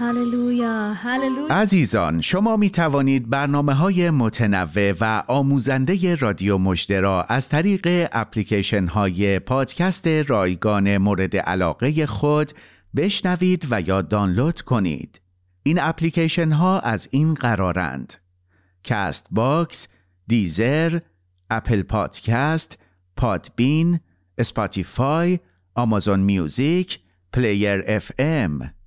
هللویا هللویا. عزیزان، شما می توانید برنامه‌های متنوع و آموزنده رادیو مژده را از طریق اپلیکیشن‌های پادکست رایگان مورد علاقه خود بشنوید و یا دانلود کنید. این اپلیکیشن‌ها از این قرارند: کست باکس، دیزر، اپل پادکست، پادبین، اسپاتیفای، آمازون میوزیک، پلیر اف ام.